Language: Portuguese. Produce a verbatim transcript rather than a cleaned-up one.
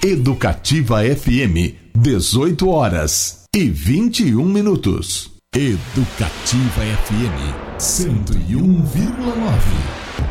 Educativa F M, dezoito horas e vinte e um minutos. Educativa F M, cento e um vírgula nove.